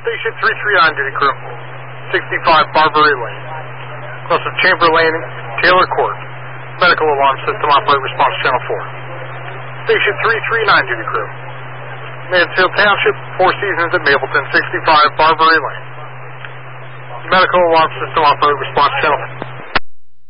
Station 339 duty crew, 65 Barbary Lane. Cross of Chamber Lane, Taylor Court. Medical alarm system operate response channel 4. Station 339 duty crew. Mansfield Township, Four Seasons at Mapleton, 65 Barbary Lane. Medical alarm system operate response channel 4.